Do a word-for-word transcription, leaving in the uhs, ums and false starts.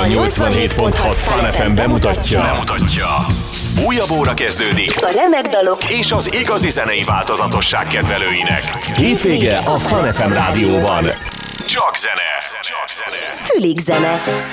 nyolcvanhét pont hat Fun ef em bemutatja. bemutatja. Újabb óra kezdődik a remek dalok és az igazi zenei változatosság kedvelőinek. Hétvége a Fun ef em rádióban. Csak zene. Csak zene. Fülig zene.